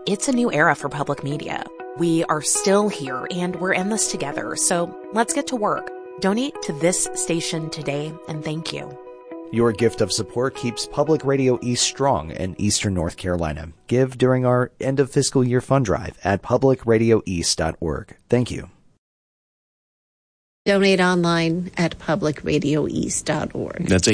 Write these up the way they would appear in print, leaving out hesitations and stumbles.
It's a new era for public media. We are still here and we're in this together, so let's get to work. Donate to this station today, and thank you. Your gift of support keeps Public Radio East strong in Eastern North Carolina. Give during our end of fiscal year fund drive at publicradioeast.org. Thank you. Donate online at publicradioeast.org. That's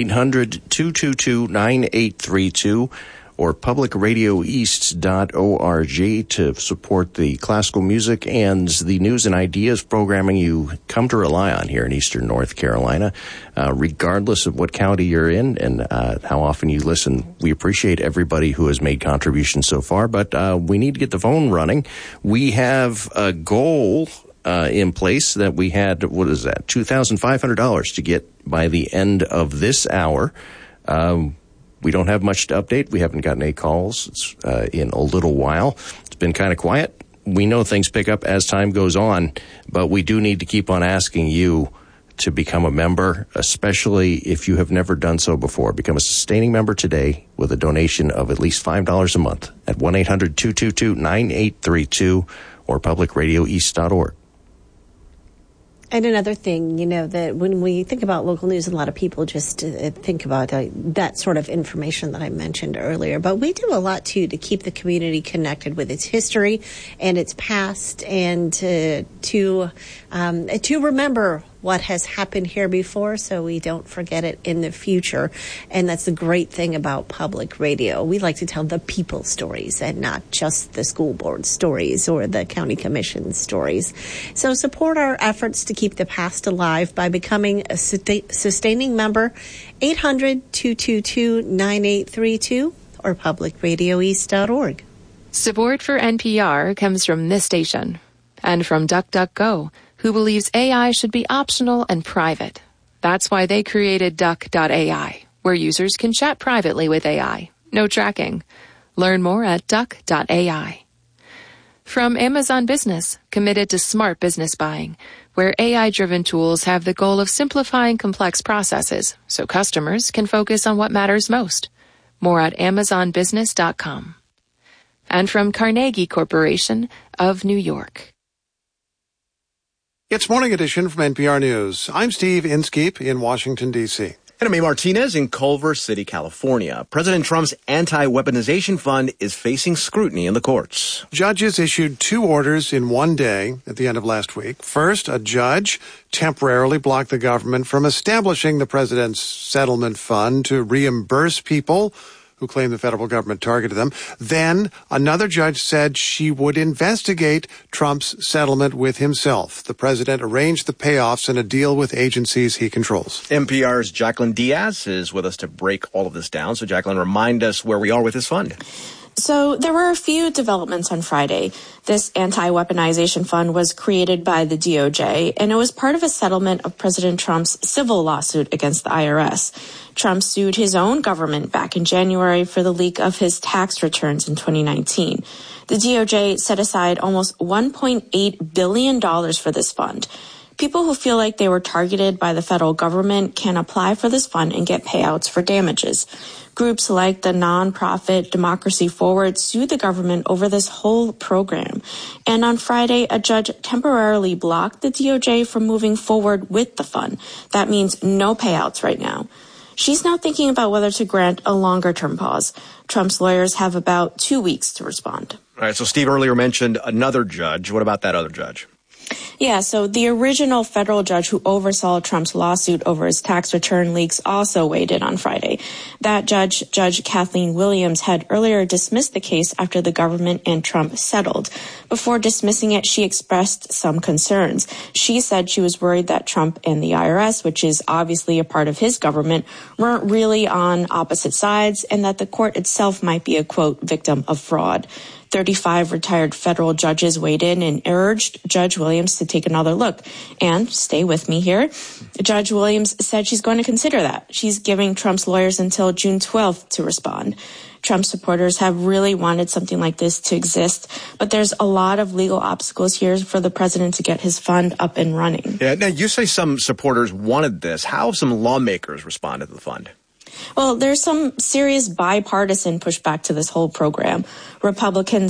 800-222-9832 or publicradioeast.org to support the classical music and the news and ideas programming you come to rely on here in Eastern North Carolina. Regardless of what county you're in and how often you listen, we appreciate everybody who has made contributions so far, but we need to get the phone running. We have a goal in place that we had, $2,500 to get by the end of this hour. We don't have much to update. We haven't gotten any calls in a little while. It's been kind of quiet. We know things pick up as time goes on, but we do need to keep on asking you to become a member, especially if you have never done so before. Become a sustaining member today with a donation of at least $5 a month at 1-800-222-9832 or publicradioeast.org. And another thing, that when we think about local news, a lot of people just think about that sort of information that I mentioned earlier. But we do a lot, too, to keep the community connected with its history and its past and to remember what has happened here before so we don't forget it in the future. And that's the great thing about public radio. We like to tell the people's stories and not just the school board stories or the county commission stories. So support our efforts to keep the past alive by becoming a sustaining member, 800-222-9832 or publicradioeast.org. Support for NPR comes from this station and from DuckDuckGo, who believes AI should be optional and private. That's why they created Duck.ai, where users can chat privately with AI. No tracking. Learn more at Duck.ai. From Amazon Business, committed to smart business buying, where AI-driven tools have the goal of simplifying complex processes so customers can focus on what matters most. More at AmazonBusiness.com. And from Carnegie Corporation of New York. It's Morning Edition from NPR News. I'm Steve Inskeep in Washington, D.C. And I'm A. Martinez in Culver City, California. President Trump's anti-weaponization fund is facing scrutiny in the courts. Judges issued 2 orders in one day at the end of last week. First, a judge temporarily blocked the government from establishing the president's settlement fund to reimburse people who claim the federal government targeted them. Then another judge said she would investigate Trump's settlement with himself. The president arranged the payoffs in a deal with agencies he controls. NPR's Jacqueline Diaz is with us to break all of this down. So, Jacqueline, remind us where we are with this fund. So there were a few developments on Friday. This anti-weaponization fund was created by the DOJ, and it was part of a settlement of President Trump's civil lawsuit against the IRS. Trump sued his own government back in January for the leak of his tax returns in 2019. The DOJ set aside almost $1.8 billion for this fund. People who feel like they were targeted by the federal government can apply for this fund and get payouts for damages. Groups like the nonprofit Democracy Forward sued the government over this whole program. And on Friday, a judge temporarily blocked the DOJ from moving forward with the fund. That means no payouts right now. She's now thinking about whether to grant a longer-term pause. Trump's lawyers have about 2 weeks to respond. All right, so Steve earlier mentioned another judge. What about that other judge? Yeah, so the original federal judge who oversaw Trump's lawsuit over his tax return leaks also weighed in on Friday. That judge, Judge Kathleen Williams, had earlier dismissed the case after the government and Trump settled. Before dismissing it, she expressed some concerns. She said she was worried that Trump and the IRS, which is obviously a part of his government, weren't really on opposite sides and that the court itself might be a, quote, victim of fraud. 35 retired federal judges weighed in and urged Judge Williams to take another look. And stay with me here. Judge Williams said she's going to consider that. She's giving Trump's lawyers until June 12th to respond. Trump supporters have really wanted something like this to exist, but there's a lot of legal obstacles here for the president to get his fund up and running. Yeah, now you say some supporters wanted this. How have some lawmakers responded to the fund? Well, there's some serious bipartisan pushback to this whole program. Republicans